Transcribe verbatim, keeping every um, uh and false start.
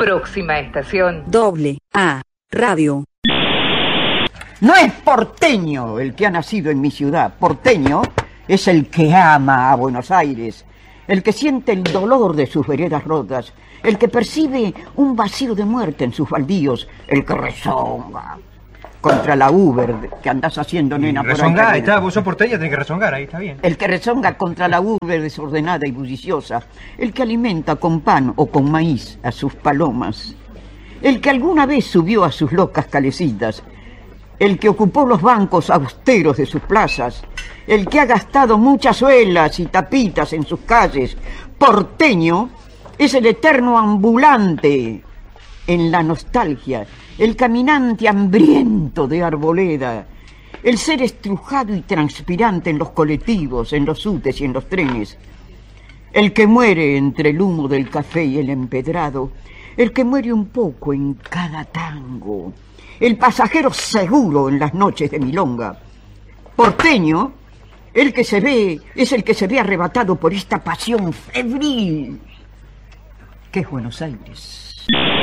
Próxima estación. Doble A Radio. No es porteño el que ha nacido en mi ciudad. Porteño es el que ama a Buenos Aires, el que siente el dolor de sus veredas rotas, el que percibe un vacío de muerte en sus baldíos, el que rezonga contra la Uber que andás haciendo, nena. Rezonga, ahí está, vos sos porteña, tenés que rezongar, ahí está bien. El que rezonga contra la Uber desordenada y bulliciosa, el que alimenta con pan o con maíz a sus palomas, el que alguna vez subió a sus locas calecitas, el que ocupó los bancos austeros de sus plazas, el que ha gastado muchas suelas y tapitas en sus calles. Porteño es el eterno ambulante en la nostalgia, el caminante hambriento de arboleda, el ser estrujado y transpirante en los colectivos, en los subtes y en los trenes, el que muere entre el humo del café y el empedrado, el que muere un poco en cada tango, el pasajero seguro en las noches de milonga. Porteño, el que se ve, es el que se ve arrebatado por esta pasión febril que es Buenos Aires.